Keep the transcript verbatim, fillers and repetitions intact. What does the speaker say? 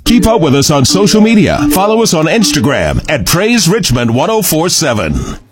Keep up with us on social media. Follow us on Instagram at Praise Richmond ten forty-seven.